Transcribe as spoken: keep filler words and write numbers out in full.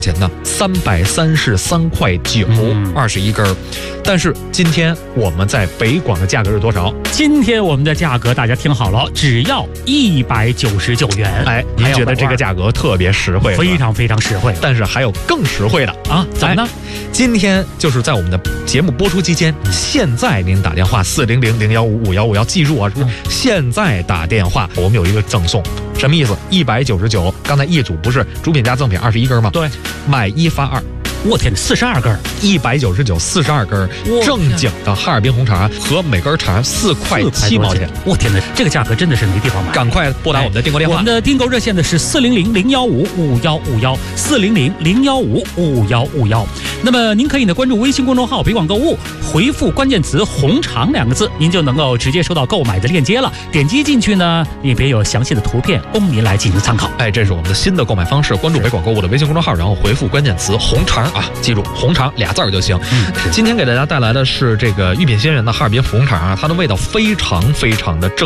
钱呢，三百三十三块九，二十一根儿。但是今天我们在北广的价格是多少？ 今天我们的价格大家听好了，只要一百九十九元。 哎，您觉得这个价格特别实惠？ 非常非常实惠。 但是还有更实惠的啊？怎么呢？ 今天就是在我们的节目播出期间，嗯、现在您打电话四零零零幺五五幺五幺，记住啊，嗯、现在打电话，我们有一个赠送。什么意思？一百九十九，刚才一组不是主品加赠品二十一根吗？ 对， 买一发二。 我天，四十二根， 一百九十九，四十二根，正经的哈尔滨红茶和每根茶四块七毛钱。 我天哪，这个价格真的是没地方买！ 赶快拨打我们的订购电话， 我们的订购热线的是四零零零幺五五幺五幺，四零零零幺五五幺五幺。那么您可以呢关注微信公众号“北广购物”，回复关键词“红肠”两个字，您就能够直接收到购买的链接了。点击进去呢，里边有详细的图片供您来进行参考。 哎，这是我们的新的购买方式，关注北广购物的微信公众号，然后回复关键词“红肠”啊，记住红肠俩字儿就行。嗯，今天给大家带来的是这个御品鲜源的哈尔滨芙蓉肠啊，它的味道非常非常的正。